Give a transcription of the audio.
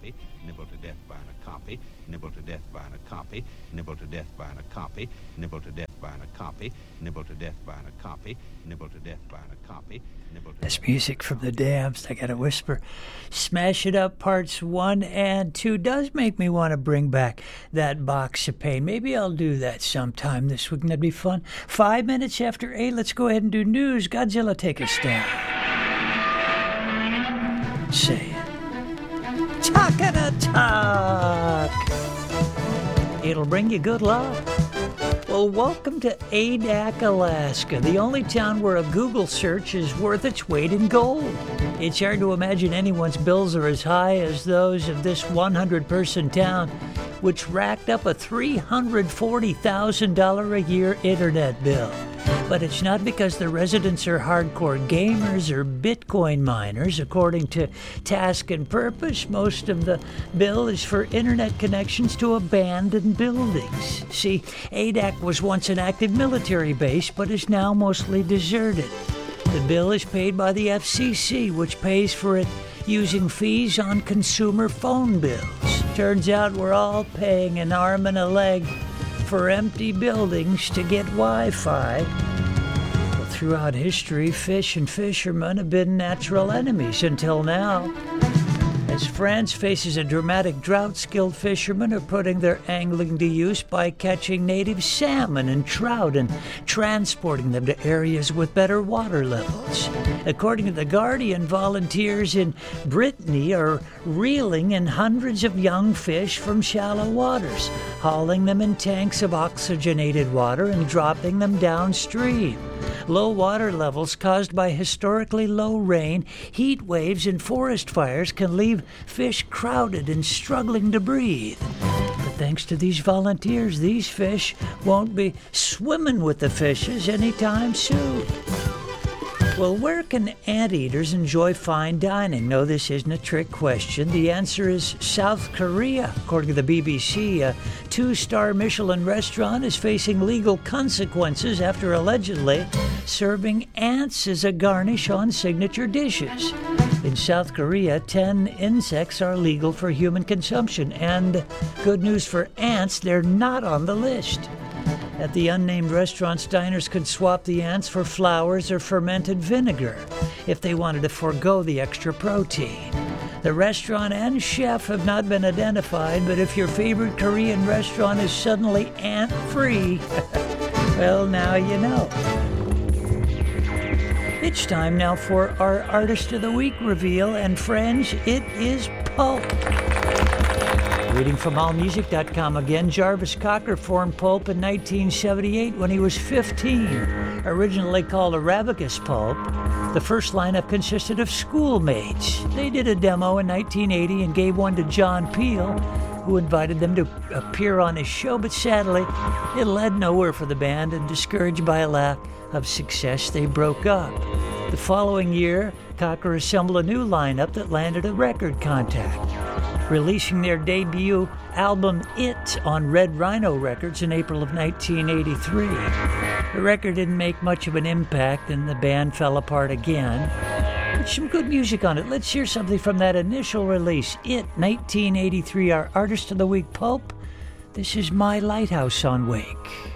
copy, nibbled to death by a copy, nibbled to death by a copy, nibbled to death by a copy, nibbled to death by a copy, nibbled to death by a copy, nibbled to death by a copy. That's music from the Dams. I gotta whisper. Smash It Up Parts 1 and 2 does make me want to bring back that box of pain. Maybe I'll do that sometime this week. That'd be fun. 5 minutes after 8, let's go ahead and do news. Godzilla, take us down. Say it. Talking a talk. It'll bring you good luck. Well, welcome to Adak, Alaska, the only town where a Google search is worth its weight in gold. It's hard to imagine anyone's bills are as high as those of this 100-person town, which racked up a $340,000 a year internet bill. But it's not because the residents are hardcore gamers or Bitcoin miners. According to Task and Purpose, most of the bill is for internet connections to abandoned buildings. See, Adak was once an active military base, but is now mostly deserted. The bill is paid by the FCC, which pays for it using fees on consumer phone bills. Turns out we're all paying an arm and a leg for empty buildings to get Wi-Fi. Well, throughout history, fish and fishermen have been natural enemies until now. As France faces a dramatic drought, skilled fishermen are putting their angling to use by catching native salmon and trout and transporting them to areas with better water levels. According to The Guardian, volunteers in Brittany are reeling in hundreds of young fish from shallow waters, hauling them in tanks of oxygenated water and dropping them downstream. Low water levels caused by historically low rain, heat waves, and forest fires can leave fish crowded and struggling to breathe. But thanks to these volunteers, these fish won't be swimming with the fishes anytime soon. Well, where can anteaters enjoy fine dining? No, this isn't a trick question. The answer is South Korea. According to the BBC, a 2-star Michelin restaurant is facing legal consequences after allegedly serving ants as a garnish on signature dishes. In South Korea, 10 insects are legal for human consumption. And good news for ants, they're not on the list. At the unnamed restaurants, diners could swap the ants for flowers or fermented vinegar if they wanted to forego the extra protein. The restaurant and chef have not been identified, but if your favorite Korean restaurant is suddenly ant-free, well, now you know. It's time now for our Artist of the Week reveal, and friends, it is Pulp. Reading from AllMusic.com again, Jarvis Cocker formed Pulp in 1978 when he was 15. Originally called Arabicus Pulp, the first lineup consisted of schoolmates. They did a demo in 1980 and gave one to John Peel, who invited them to appear on his show, but sadly, it led nowhere for the band, and discouraged by a lack of success, they broke up. The following year, Cocker assembled a new lineup that landed a record contract, releasing their debut album It on Red Rhino Records in April of 1983. The record didn't make much of an impact and the band fell apart again. But some good music on it. Let's hear something from that initial release, It, 1983, our Artist of the Week, Pulp. This is My Lighthouse on Wake.